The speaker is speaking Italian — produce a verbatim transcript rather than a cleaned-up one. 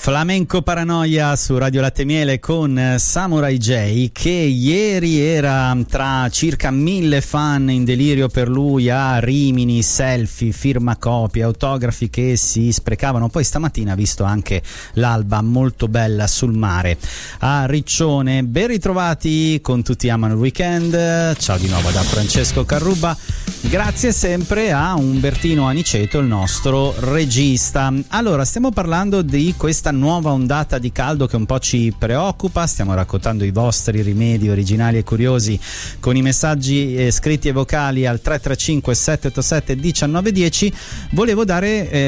Flamenco Paranoia su Radio Latte Miele con Samurai J, che ieri era tra circa mille fan in delirio per lui a Rimini, selfie, firmacopie, autografi che si sprecavano. Poi stamattina ha visto anche l'alba molto bella sul mare a Riccione. Ben ritrovati con Tutti amano il weekend. Ciao di nuovo da Francesco Carrubba. Grazie sempre a Umbertino Aniceto, il nostro regista. Allora, stiamo parlando di questa nuova ondata di caldo che un po' ci preoccupa. Stiamo raccontando i vostri rimedi originali e curiosi con i messaggi eh, scritti e vocali al tre tre cinque sette otto sette uno nove uno zero. Volevo dare eh,